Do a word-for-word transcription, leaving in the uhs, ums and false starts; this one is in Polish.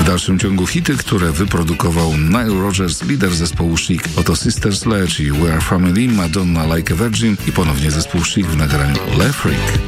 dalszym ciągu hity, które wyprodukował Nile Rodgers, lider zespołu Chic. Oto Sister Sledge i We Are Family, Madonna Like a Virgin i ponownie zespół Chic w nagraniu Le Freak.